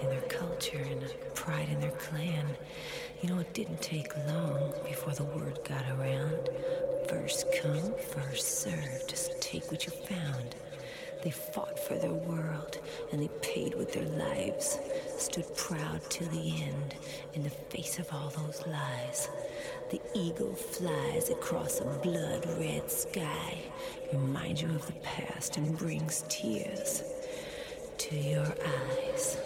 in their culture and a pride in their clan. You know, it didn't take long before the word got around. First come, first served. Just take what you found. They fought for their world, and they paid with their lives. Stood proud till the end, in the face of all those lies. The eagle flies across a blood-red sky, reminds you of the past and brings tears to your eyes.